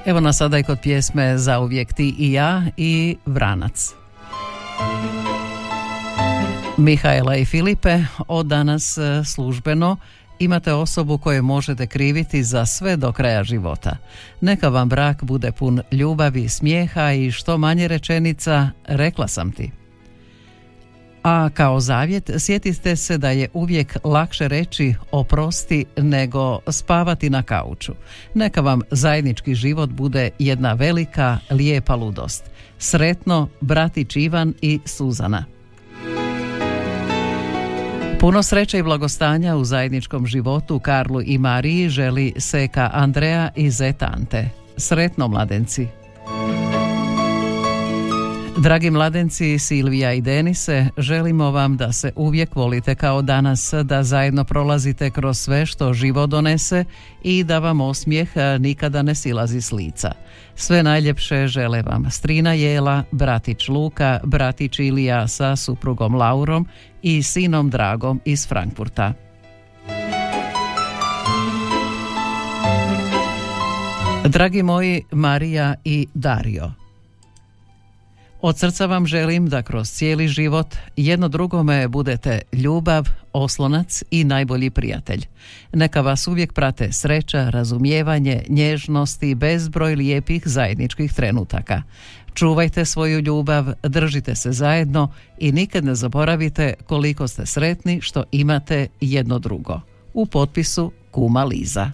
Evo nas sada i kod pjesme Zauvijek ti i ja i Vranac. Mihajla i Filipe, od danas službeno imate osobu koju možete kriviti za sve do kraja života. Neka vam brak bude pun ljubavi, smijeha i što manje rečenica rekla sam ti. A kao zavjet sjetite se da je uvijek lakše reći oprosti nego spavati na kauču. Neka vam zajednički život bude jedna velika, lijepa ludost. Sretno, bratić Ivan i Suzana. Puno sreće i blagostanja u zajedničkom životu Karlu i Mariji želi seka Andreja i zeta Ante. Sretno, mladenci! Dragi mladenci Silvija i Denise, želimo vam da se uvijek volite kao danas, da zajedno prolazite kroz sve što život donese i da vam osmijeh nikada ne silazi s lica. Sve najljepše žele vam strina Jela, bratić Luka, bratić Ilija sa suprugom Laurom i sinom Dragom iz Frankfurta. Dragi moji Marija i Dario, od srca vam želim da kroz cijeli život jedno drugome budete ljubav, oslonac i najbolji prijatelj. Neka vas uvijek prate sreća, razumijevanje, nježnost i bezbroj lijepih zajedničkih trenutaka. Čuvajte svoju ljubav, držite se zajedno i nikad ne zaboravite koliko ste sretni što imate jedno drugo. U potpisu kuma Liza.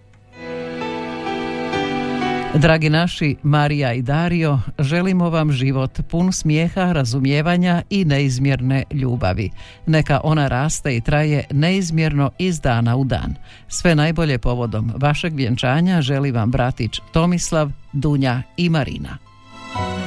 Dragi naši Marija i Dario, želimo vam život pun smijeha, razumijevanja i neizmjerne ljubavi. Neka ona raste i traje neizmjerno iz dana u dan. Sve najbolje povodom vašeg vjenčanja želi vam bratić Tomislav, Dunja i Marina.